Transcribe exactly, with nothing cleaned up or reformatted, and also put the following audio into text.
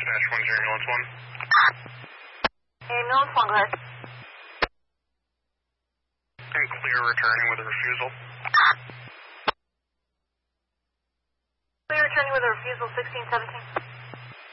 Dispatch one zero Nuance one. Hey, Nuance one, go ahead. And clear returning with a refusal. Clear returning with a refusal, sixteen seventeen.